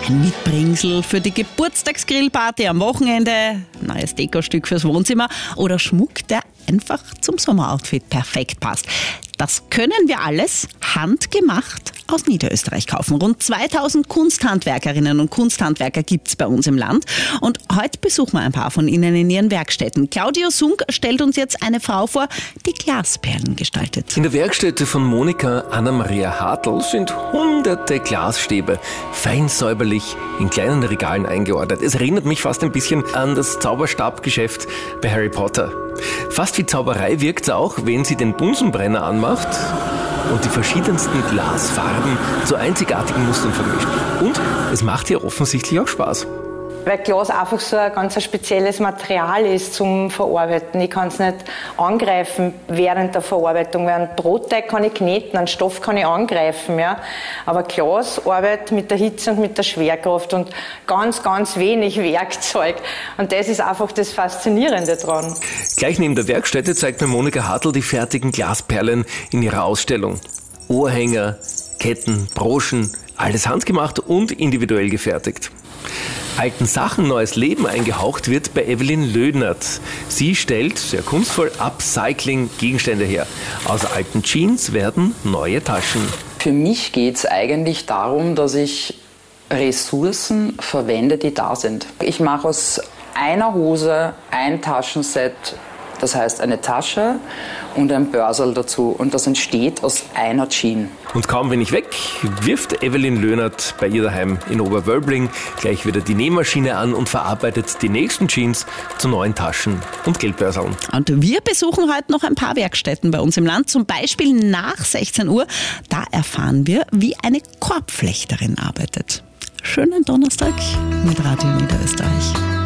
Ein Mitbringsel für die Geburtstagsgrillparty am Wochenende, neues Dekostück fürs Wohnzimmer oder Schmuck, der einfach zum Sommeroutfit perfekt passt. Das können wir alles handgemacht aus Niederösterreich kaufen. Rund 2000 Kunsthandwerkerinnen und Kunsthandwerker gibt es bei uns im Land. Und heute besuchen wir ein paar von ihnen in ihren Werkstätten. Claudio Sunk stellt uns jetzt eine Frau vor, die Glasperlen gestaltet. In der Werkstätte von Monika Anna-Maria Hartl sind hunderte Glasstäbe, fein säuberlich in kleinen Regalen eingeordnet. Es erinnert mich fast ein bisschen an das Zauberstabgeschäft bei Harry Potter. Fast wie Zauberei wirkt es auch, wenn sie den Bunsenbrenner anmacht und die verschiedensten Glasfarben zu einzigartigen Mustern vermischt. Und es macht ihr offensichtlich auch Spaß. Weil Glas einfach so ein ganz spezielles Material ist zum Verarbeiten. Ich kann es nicht angreifen während der Verarbeitung. Weil einen Brotteig kann ich kneten, einen Stoff kann ich angreifen. Ja. Aber Glas arbeitet mit der Hitze und mit der Schwerkraft und ganz, ganz wenig Werkzeug. Und das ist einfach das Faszinierende dran. Gleich neben der Werkstätte zeigt mir Monika Hartl die fertigen Glasperlen in ihrer Ausstellung. Ohrhänger, Ketten, Broschen, alles handgemacht und individuell gefertigt. Alten Sachen neues Leben eingehaucht wird bei Evelyn Lödnert. Sie stellt, sehr kunstvoll, Upcycling-Gegenstände her. Aus alten Jeans werden neue Taschen. Für mich geht es eigentlich darum, dass ich Ressourcen verwende, die da sind. Ich mache aus einer Hose ein Taschenset, das heißt eine Tasche und ein Börsel dazu. Und das entsteht aus einer Jeans. Und kaum bin ich weg, wirft Evelyn Löhnert bei ihr daheim in Oberwölbling gleich wieder die Nähmaschine an und verarbeitet die nächsten Jeans zu neuen Taschen und Geldbörseln. Und wir besuchen heute noch ein paar Werkstätten bei uns im Land, zum Beispiel nach 16 Uhr. Da erfahren wir, wie eine Korbflechterin arbeitet. Schönen Donnerstag mit Radio Niederösterreich.